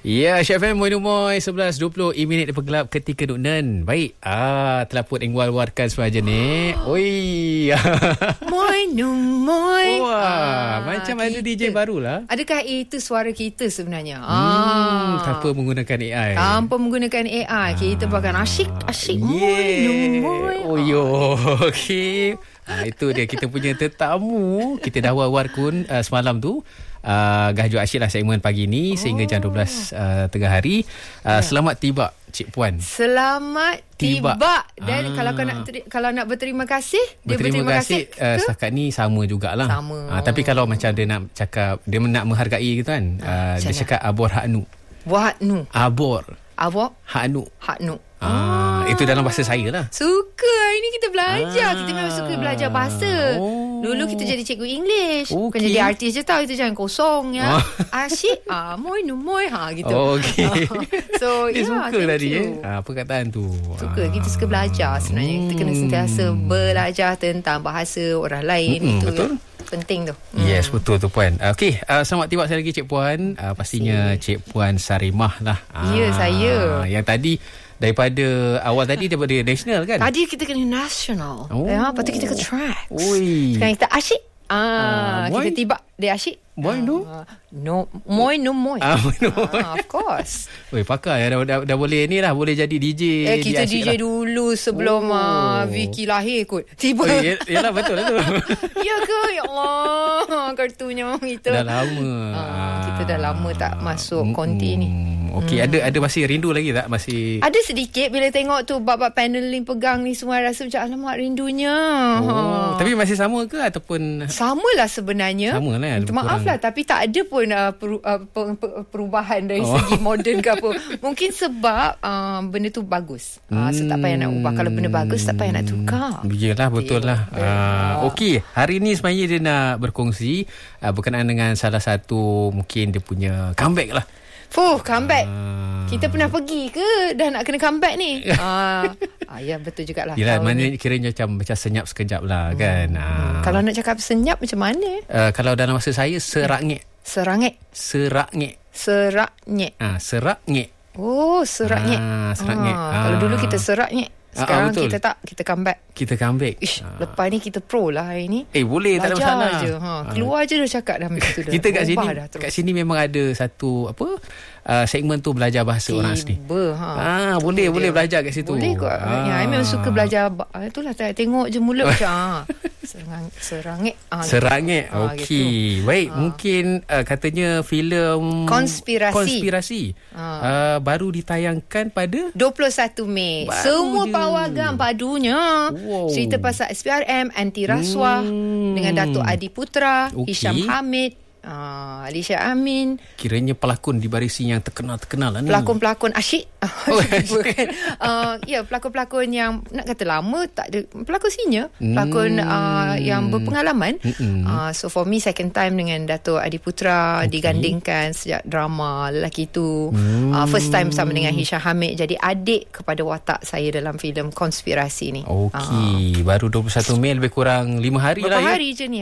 Ya, Syed FM Moy 11.20 minit dipergelap ketika duk nen. Baik. Telah pun engwal-warkan suara ni. Oi. Moy. Wah, macam ada DJ barulah. Adakah itu suara kita sebenarnya? Tanpa menggunakan AI. Tanpa menggunakan AI. Kita bahkan asyik Moy. Oh yo. Okey. Itu dia kita punya tetamu. Kita dah war-warkun semalam tu. Gahju asyik lah segmen pagi ni sehingga jam 12 tengah hari. Selamat tiba Cik Puan. Selamat tiba. Dan kalau nak berterima kasih, dia berterima kasih setakat ni sama jugalah. Sama. Tapi kalau macam dia nak cakap, dia nak menghargai gitu kan, dia cakap abor haknu. Abor haknu. Itu dalam bahasa saya lah. Suka. Hari ni kita belajar. Kita memang suka belajar bahasa. Dulu kita jadi cikgu English. Bukan jadi artis je tau. Kita jangan kosong ya. Asyik. Moy gitu. Okay. So dia suka tadi perkataan tu. Suka. Kita suka belajar sebenarnya. Kita kena sentiasa belajar tentang bahasa orang lain. Itu betul. Penting tu. Yes, betul tu Puan. Okey, selamat tiba sekali lagi Cik Puan. Pastinya Cik Puan Sarimah lah. Ya, saya. Yang tadi daripada awal tadi daripada national kan? Tadi kita kena national. Lepas tu kita ke tracks. Sekarang kita asyik. Kita tiba dia asyik. Moy Moy. Of course. Weh, pakar ya, dah boleh ni lah, boleh jadi DJ. Kita DJ lah dulu sebelum Vicky lahir kot. Tiba. Yalah betul. Ya ke? Ya Allah, kartunya kita. Dah lama. Kita dah lama tak masuk konti ni. Okey, ada masih rindu lagi tak? Masih ada sedikit bila tengok tu bab-bab paneling pegang ni semua, rasa macam alamak rindunya. Tapi masih sama ke ataupun samalah sebenarnya. Samalah. Maaf lah, tapi tak ada pun perubahan dari segi moden ke apa. Mungkin sebab benda tu bagus. So tak payah nak ubah. Kalau benda bagus tak payah nak tukar. Yelah, betul lah. Okey, hari ni sebenarnya dia nak berkongsi berkenaan dengan salah satu mungkin dia punya comeback lah. Comeback. Kita pernah pergi ke dah nak kena comeback ni? Ya, betul jugalah. Yelah, mana kiranya macam senyap sekejap lah kan. Kalau nak cakap senyap macam mana? Kalau dalam bahasa saya serangek. Seraknyek. Oh, seraknyek. Seraknyek. Kalau dulu kita seraknyek. Sekarang kita tak, kita comeback. Lepas ni kita pro lah hari ni. Boleh, tak ada masalah je. Keluar je dah cakap dah macam tu dah. Kita kat sini memang ada satu segmen tu belajar bahasa orang asli. Boleh belajar kat situ. Boleh kot. I memang suka belajar. Itulah tak tengok je mulut macam Serangek. Okey. Baik, mungkin katanya filem konspirasi baru ditayangkan pada 21 Mei. Semua pawagam padunya. Cerita pasal SPRM, anti rasuah dengan Datuk Adi Putra, Hisham Hamid, Alisha Amin. Kiranya pelakon di barisi yang terkenal lah ni. Pelakon-pelakon asyik. Pelakon-pelakon yang nak kata lama tak ada, pelakon senior, pelakon yang berpengalaman. So for me second time dengan Dato' Adi Putra digandingkan sejak drama Lelaki Itu. First time sama dengan Hisham Hamid jadi adik kepada watak saya dalam filem konspirasi ni. Baru 21 Mei, lebih kurang 5 hari lah ya. Berapa hari je ni.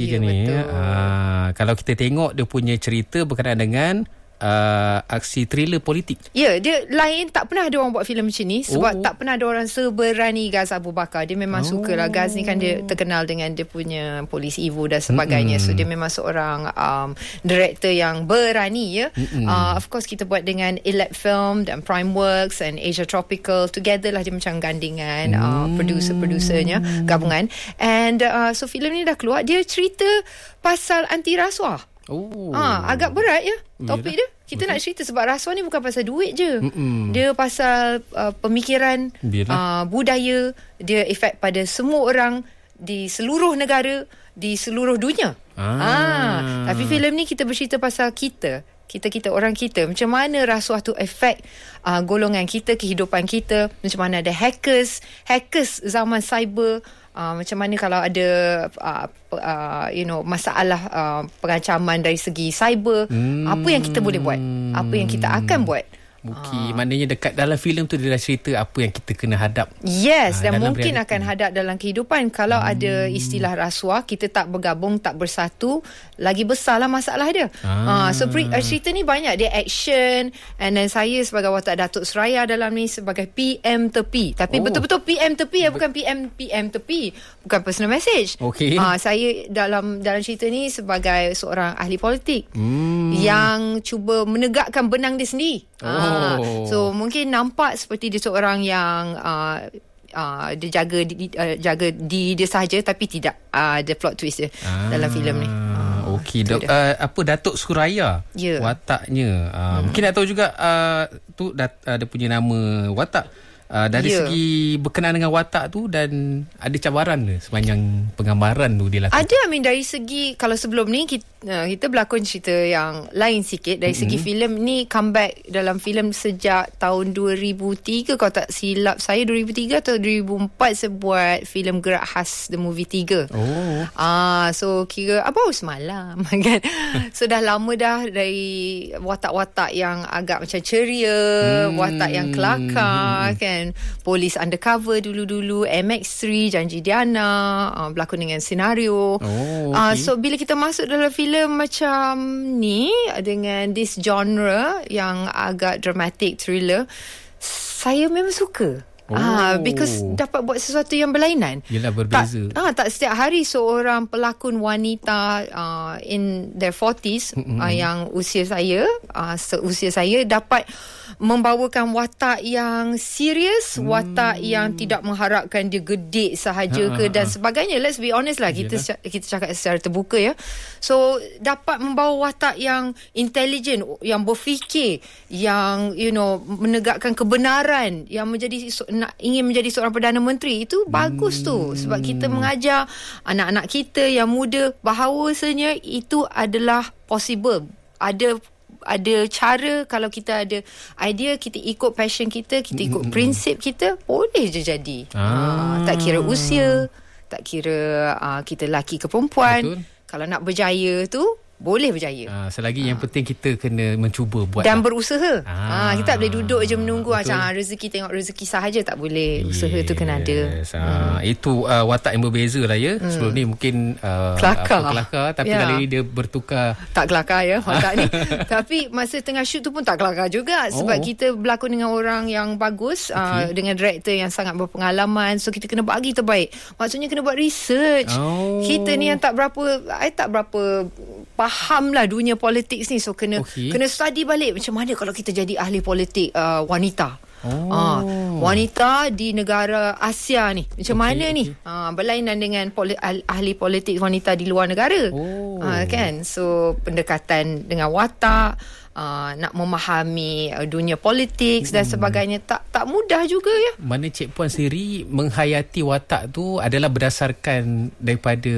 Kalau kita tengok dia punya cerita berkenaan dengan aksi thriller politik. Ya, dia lain. Tak pernah ada orang buat filem macam ni. Sebab tak pernah ada orang seberani Gaz Abu Bakar. Dia memang sukalah. Gaz ni kan dia terkenal dengan dia punya Polis Evo dan sebagainya. So dia memang seorang director yang berani ya. Of course kita buat dengan Elite Film dan Primeworks and Asia Tropical. Together lah dia macam gandingan producer-producernya, gabungan. And so filem ni dah keluar. Dia cerita pasal anti rasuah. Agak berat ya topik dia. Kita nak cerita sebab rasuah ni bukan pasal duit je. Dia pasal pemikiran, budaya. Dia efek pada semua orang di seluruh negara, di seluruh dunia. Tapi filem ni kita bercerita pasal kita orang kita. Macam mana rasuah tu efek golongan kita, kehidupan kita. Macam mana ada hackers zaman cyber. Macam mana kalau ada masalah pengancaman dari segi cyber, apa yang kita boleh buat, apa yang kita akan buat Okey, maknanya dekat dalam filem tu dia dah cerita apa yang kita kena hadap. Yes, dan mungkin reality akan hadap dalam kehidupan. Kalau ada istilah rasuah, kita tak bergabung, tak bersatu, lagi besarlah masalah dia. So cerita ni banyak, dia action, and then saya sebagai watak Datuk Seraya dalam ni sebagai PM tepi. Tapi betul-betul PM tepi, bukan PM tepi, bukan personal message. Okey. Saya dalam cerita ni sebagai seorang ahli politik yang cuba menegakkan benang dia sendiri. So mungkin nampak seperti dia seorang yang dia jaga diri dia sahaja, tapi tidak ada plot twist dia dalam filem ni. Okey, apa Datuk Suraya wataknya. Mungkin nak tahu juga tu dia punya nama watak. Dari segi berkenaan dengan watak tu, dan ada cabaran ke sepanjang penggambaran tu dilakukan? Ada, dari segi, kalau sebelum ni kita berlakon cerita yang lain sikit. Dari segi filem ni, comeback dalam filem sejak tahun 2003, kalau tak silap saya 2003 atau 2004 saya buat filem Gerak Khas The Movie 3. So kira baru semalam kan. So dah lama dah dari watak-watak yang agak macam ceria, watak yang kelakar kan. Polis undercover dulu-dulu, MX3, Janji Diana, berlakon dengan senario. So bila kita masuk dalam filem macam ni dengan this genre yang agak dramatic thriller, saya memang suka. Because dapat buat sesuatu yang berlainan. Yelah, berbeza. Tak setiap hari seorang pelakon wanita in their 40s yang usia saya, seusia saya, dapat membawakan watak yang serius, watak yang tidak mengharapkan dia gedik sahaja ke dan sebagainya. Let's be honest lah, kita cakap secara terbuka ya. So dapat membawa watak yang intelligent, yang berfikir, yang menegakkan kebenaran, yang ingin menjadi seorang Perdana Menteri. Itu bagus tu, sebab kita mengajar anak-anak kita yang muda bahawasanya itu adalah possible. Ada cara, kalau kita ada idea, kita ikut passion kita ikut prinsip kita, boleh je jadi. Tak kira usia, tak kira kita lelaki ke perempuan. Betul. Kalau nak berjaya tu boleh berjaya. Selagi yang penting kita kena mencuba buat dan berusaha. Kita tak boleh duduk je menunggu macam rezeki, tengok rezeki sahaja, tak boleh. Usaha tu kena ada. Itu watak yang berbeza lah ya. Sebelum ni mungkin kelakar, tapi kali ni dia bertukar. Tak kelakar ya watak ni. Tapi masa tengah shoot tu pun tak kelakar juga, sebab kita berlakon dengan orang yang bagus, dengan director yang sangat berpengalaman. So kita kena bagi terbaik. Maksudnya kena buat research. Kita ni yang tak berapa faham lah dunia politik ni. So kena study balik macam mana kalau kita jadi ahli politik wanita. Wanita di negara Asia ni macam mana ni berlainan dengan ahli politik wanita di luar negara. Kan. So pendekatan dengan watak, nak memahami dunia politik dan sebagainya, tak mudah juga ya. Mana Cik Puan sendiri menghayati watak tu adalah berdasarkan daripada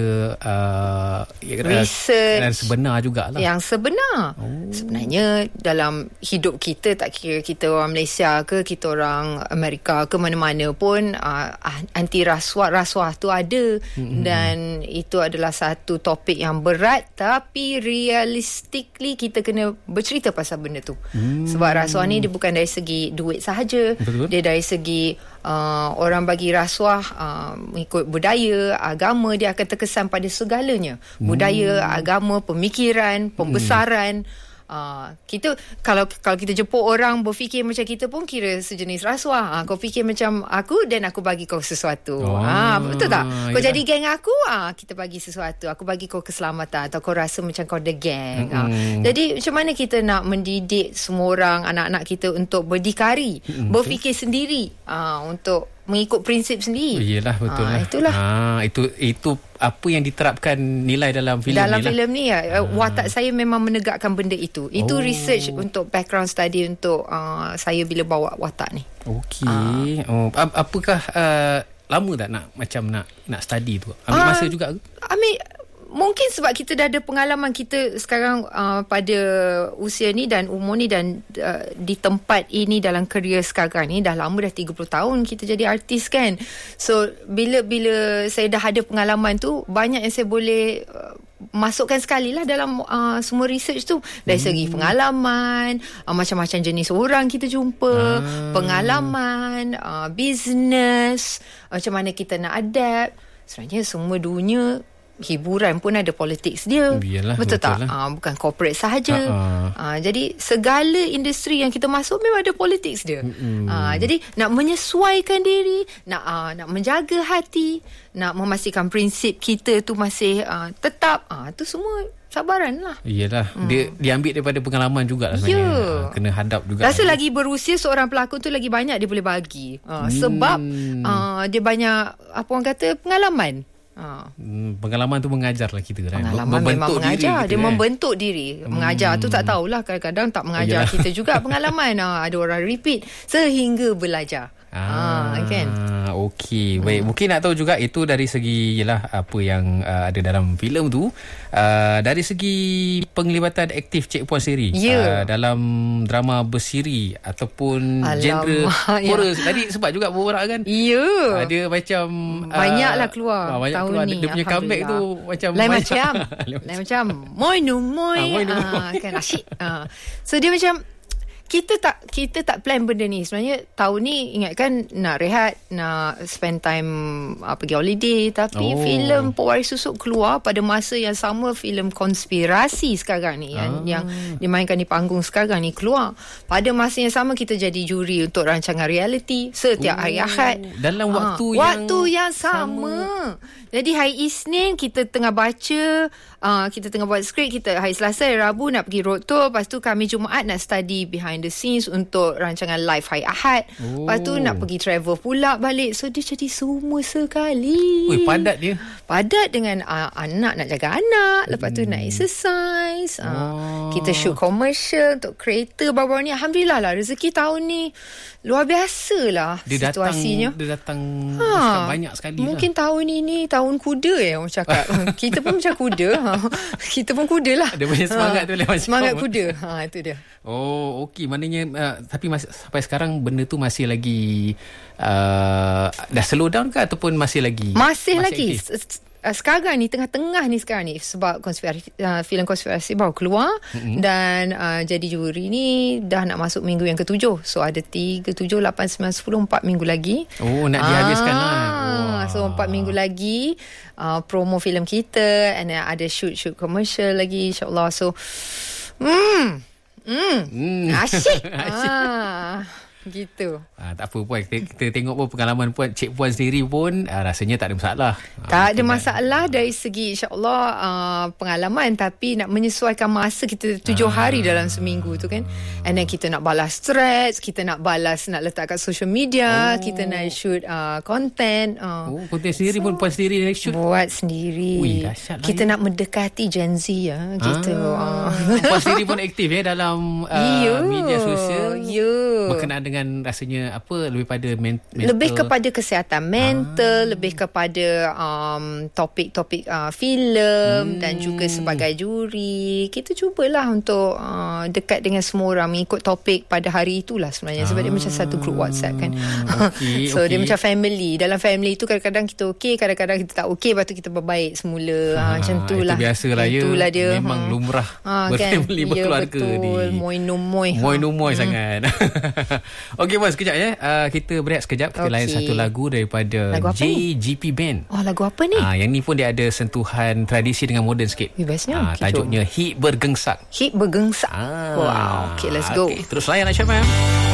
research dan sebenar jugalah. Yang sebenar. Sebenarnya dalam hidup kita, tak kira kita orang Malaysia ke, kita orang Amerika ke, mana-mana pun anti rasuah tu ada. Dan itu adalah satu topik yang berat, tapi realistically kita kena bercerita pasal benda tu. Sebab rasuah ni dia bukan dari segi duit sahaja. Betul. Dia dari segi orang bagi rasuah mengikut budaya, agama, dia akan terkesan pada segalanya. Budaya, agama, pemikiran, pembesaran. Kita kalau kita jemput orang berfikir macam kita pun kira sejenis rasuah. Kau fikir macam aku dan aku bagi kau sesuatu. Betul tak? Kau jadi geng aku, kita bagi sesuatu. Aku bagi kau keselamatan, atau kau rasa macam kau ada geng. Jadi macam mana kita nak mendidik semua orang, anak-anak kita untuk berdikari, berfikir sendiri, untuk mengikut prinsip sendiri. Yelah, betul lah. Itulah. Itu apa yang diterapkan nilai dalam filem ni. Dalam filem ni watak saya memang menegakkan benda itu. Itu research untuk background study untuk saya bila bawa watak ni. Okey. Apakah lama tak nak study tu? Ambil masa juga ke? Ambil Mungkin sebab kita dah ada pengalaman kita sekarang pada usia ni dan umur ni dan di tempat ini dalam kerjaya sekarang ni dah lama, dah 30 tahun kita jadi artis kan. So bila saya dah ada pengalaman tu, banyak yang saya boleh masukkan sekali lah dalam semua research tu. Dari segi pengalaman, macam-macam jenis orang kita jumpa, pengalaman, business, macam mana kita nak adapt. Sebenarnya semua dunia hiburan pun ada politics dia. Yalah, betul tak? Bukan corporate sahaja. Jadi segala industri yang kita masuk memang ada politics dia. Jadi nak menyesuaikan diri, nak menjaga hati, nak memastikan prinsip kita tu masih tetap, tu semua sabaran lah. Yelah, dia diambil daripada pengalaman juga lah sebenarnya. Kena hadap juga. Rasa lagi berusia seorang pelakon tu lagi banyak dia boleh bagi. Sebab dia banyak, apa orang kata, pengalaman. Pengalaman tu mengajar lah kita kan. Pengalaman memang mengajar. Dia membentuk diri. Mengajar tu tak tahulah, kadang-kadang tak mengajar kita juga pengalaman. Ada orang repeat sehingga belajar. Kan? Okey, baik. Mungkin nak tahu juga itu dari segi apa yang ada dalam filem tu, dari segi penglibatan aktif Cik Puan sendiri dalam drama bersiri ataupun genre horror. Tadi sebab juga berborak kan. Ada macam banyaklah keluar tahun keluar. ni. Dia punya comeback tu macam lain macam moi kan asyik. So dia macam kita tak plan benda ni. Sebenarnya tahun ni ingatkan nak rehat, nak spend time pergi holiday, tapi filem Pewaris Susuk keluar pada masa yang sama. Filem konspirasi sekarang ni yang dimainkan di panggung sekarang ni keluar pada masa yang sama. Kita jadi juri untuk rancangan reality setiap hari Ahad dalam waktu yang sama. Jadi hari Isnin kita tengah baca, kita tengah buat skrip, kita hari Selasa, hari Rabu nak pergi road tour, lepas tu kami Jumaat nak study behind the scenes untuk rancangan live hari Ahad. Lepas tu nak pergi travel pula balik. So dia jadi semua sekali. Padat dia. Padat dengan anak, nak jaga anak, lepas tu nak exercise. Kita shoot commercial untuk kereta baru-baru ni. Alhamdulillah lah, rezeki tahun ni luar biasa lah situasinya. Dia datang banyak sekali. Mungkin tahun ini tahun kuda orang cakap. Kita pun macam kuda. Kita pun kuda lah. Dia punya semangat tu macam semangat kuda. Itu dia. Okey. Maknanya tapi sampai sekarang benda tu masih lagi dah slow down ke ataupun masih lagi? Masih lagi. Sekarang ni tengah-tengah ni sekarang ni sebab filem konspirasi baru keluar dan jadi juri ni dah nak masuk minggu yang ke-7. So ada 3, 7, 8, 9, 10, 4 minggu lagi. Nak dihabiskan lah. So 4 minggu lagi promo filem kita, and ada shoot commercial lagi, insyaAllah. So asyik. Gitu. Tak apa Puan, kita tengok pun pengalaman Puan, Cik Puan sendiri pun rasanya tak ada masalah. Tak ada masalah dari segi insya-Allah pengalaman, tapi nak menyesuaikan masa kita 7 hari dalam seminggu tu kan. And then kita nak balas threads, kita nak balas, nak letak kat social media, kita nak shoot content. Konten sendiri pun Puan sendiri nak shoot. Buat sendiri. Ui, dahsyat lah. Kita nak mendekati Gen Z gitu. Puan sendiri pun aktif dalam media sosial. Berkenaan dengan rasanya lebih pada mental, lebih kepada kesihatan mental, lebih kepada topik-topik filem dan juga sebagai juri kita cubalah untuk dekat dengan semua orang, mengikut topik pada hari itulah sebenarnya. Sebab dia macam satu group WhatsApp kan. So dia macam family. Dalam family tu kadang-kadang kita okey, kadang-kadang kita tak okey, lepas tu kita berbaik semula. Macam tu lah. Itu biasalah itulah dia. Memang lumrah berfamily, berkeluarga ni. Moi sangat. Okey Puan, sekejap kita berehat sekejap. Kita layan satu lagu daripada JGP Band. Lagu apa ni? Yang ni pun dia ada sentuhan tradisi dengan moden sikit. Bestnya. Tajuknya Hit Bergengsak. Wow. Okay, let's go. Terus layan Aisyah.